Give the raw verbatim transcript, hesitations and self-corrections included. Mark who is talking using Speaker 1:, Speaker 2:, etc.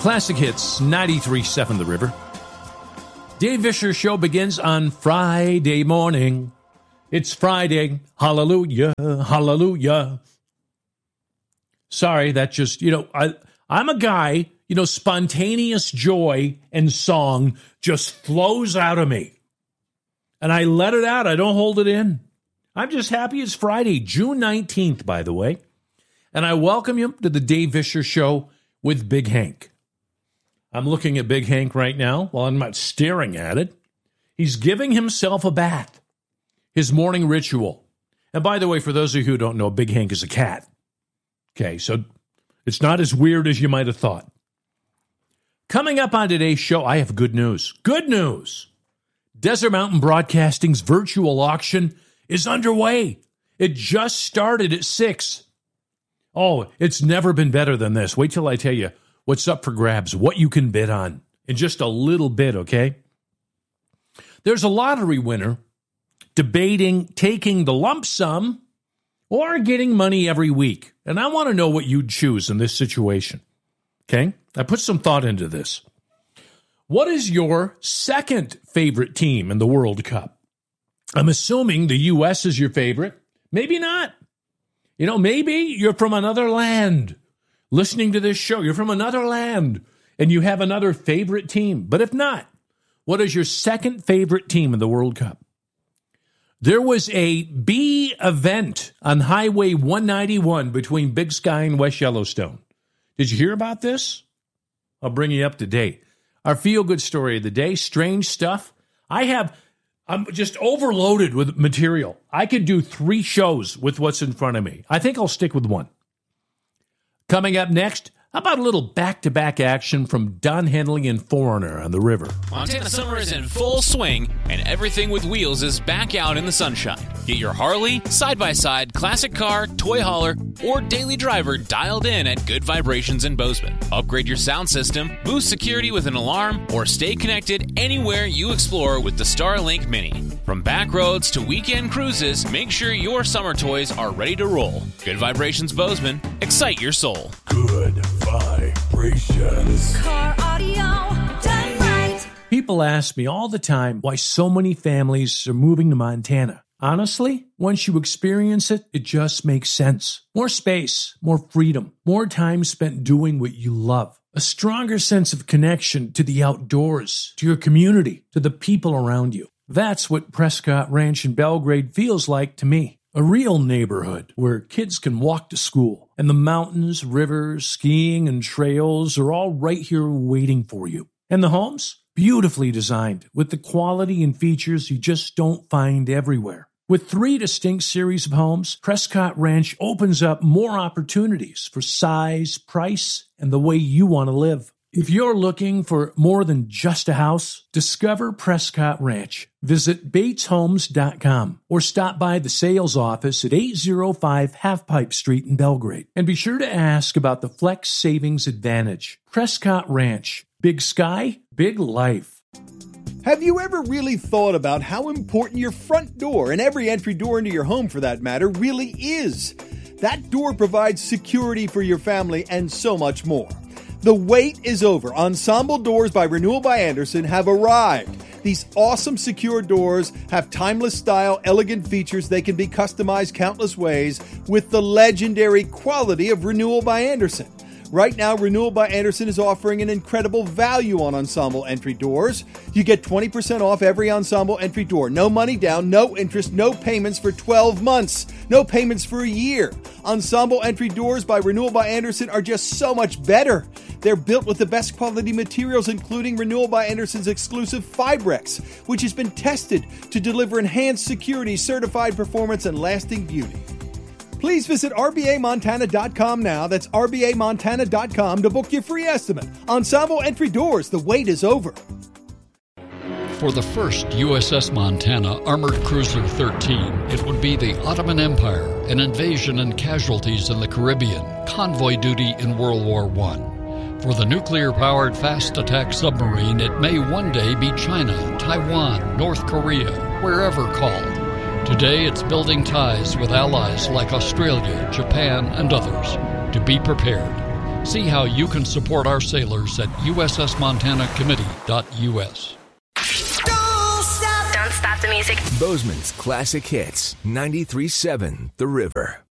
Speaker 1: Classic Hits, ninety-three point seven The River. Dave Vischer Show begins on Friday morning. It's Friday. Hallelujah, hallelujah. Sorry, that just, you know, I, I'm a guy, you know, spontaneous joy and song just flows out of me. And I let it out. I don't hold it in. I'm just happy it's Friday, June nineteenth, by the way. And I welcome you to the Dave Vischer Show with Big Hank. I'm looking at Big Hank right now. Well, I'm not staring at it. He's giving himself a bath, his morning ritual. And by the way, for those of you who don't know, Big Hank is a cat. Okay, so it's not as weird as you might have thought. Coming up on today's show, I have good news. Good news. Desert Mountain Broadcasting's virtual auction is underway. It just started at six. Oh, it's never been better than this. Wait till I tell you what's up for grabs, what you can bid on in just a little bit, okay? There's a lottery winner debating taking the lump sum or getting money every week. And I want to know what you'd choose in this situation, okay? I put some thought into this. What is your second favorite team in the World Cup? I'm assuming the U S is your favorite. Maybe not. You know, maybe you're from another land listening to this show. You're from another land and you have another favorite team. But if not, what is your second favorite team in the World Cup? There was a B event on Highway one ninety-one between Big Sky and West Yellowstone. Did you hear about this? I'll bring you up to date. Our feel-good story of the day, strange stuff. I have, I'm just overloaded with material. I could do three shows with what's in front of me. I think I'll stick with one. Coming up next, how about a little back-to-back action from Don Henley and Foreigner on the river?
Speaker 2: Montana summer is in full swing, and everything with wheels is back out in the sunshine. Get your Harley, side-by-side, classic car, toy hauler, or daily driver dialed in at Good Vibrations in Bozeman. Upgrade your sound system, boost security with an alarm, or stay connected anywhere you explore with the Starlink Mini. From back roads to weekend cruises, make sure your summer toys are ready to roll. Good Vibrations Bozeman, excite your soul.
Speaker 3: Good Vibrations.
Speaker 4: Car audio done right.
Speaker 1: People ask me all the time why so many families are moving to Montana. Honestly, once you experience it, it just makes sense. More space, more freedom, more time spent doing what you love. A stronger sense of connection to the outdoors, to your community, to the people around you. That's what Prescott Ranch in Belgrade feels like to me. A real neighborhood where kids can walk to school and the mountains, rivers, skiing, and trails are all right here waiting for you. And the homes? Beautifully designed with the quality and features you just don't find everywhere. With three distinct series of homes, Prescott Ranch opens up more opportunities for size, price, and the way you want to live. If you're looking for more than just a house, discover Prescott Ranch. Visit Bates Homes dot com or stop by the sales office at eight oh five Half Pipe Street in Belgrade. And be sure to ask about the Flex Savings Advantage. Prescott Ranch. Big sky, big life.
Speaker 5: Have you ever really thought about how important your front door, and every entry door into your home for that matter, really is? That door provides security for your family and so much more. The wait is over. Ensemble Doors by Renewal by Andersen have arrived. These awesome secure doors have timeless style, elegant features. They can be customized countless ways with the legendary quality of Renewal by Andersen. Right now, Renewal by Andersen is offering an incredible value on Ensemble entry doors. You get twenty percent off every Ensemble entry door. No money down, no interest, no payments for twelve months. No payments for a year. Ensemble entry doors by Renewal by Andersen are just so much better. They're built with the best quality materials, including Renewal by Andersen's exclusive Fibrex, which has been tested to deliver enhanced security, certified performance, and lasting beauty. Please visit R B A Montana dot com now. That's R B A Montana dot com to book your free estimate. Ensemble entry doors, the wait is over.
Speaker 6: For the first U S S Montana Armored Cruiser thirteen, it would be the Ottoman Empire, an invasion and casualties in the Caribbean, convoy duty in World War One. For the nuclear-powered fast attack submarine, it may one day be China, Taiwan, North Korea, wherever called. Today, it's building ties with allies like Australia, Japan, and others to be prepared. See how you can support our sailors at U S S Montana Committee dot U S.
Speaker 4: Don't stop.
Speaker 3: Don't stop the music.
Speaker 7: Bozeman's Classic Hits, ninety-three point seven The River.